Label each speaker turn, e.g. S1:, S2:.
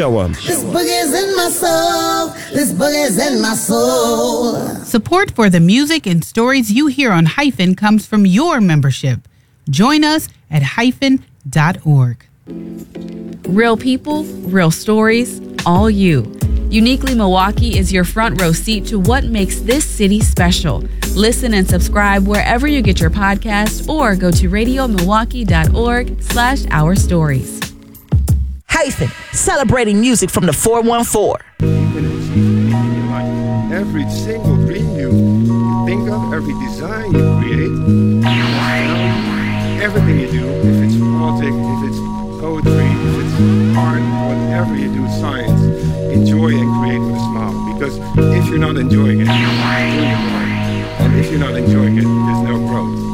S1: Show 'em.
S2: This boogie's in my soul. This boogie's in my soul.
S3: Support for the music and stories you hear on Hyphen comes from your membership. Join us at hyphen.org.
S4: Real people, real stories, all you. Uniquely Milwaukee is your front row seat to what makes this city special. Listen and subscribe wherever you get your podcast or go to radiomilwaukee.org/our stories.
S5: Hyphen, celebrating music from the 414.
S6: You can achieve anything in life. Every single dream you think of, every design you create, everything you do, if it's politics, if it's poetry, if it's art, whatever you do, science, enjoy and create with a smile. Because if you're not enjoying it,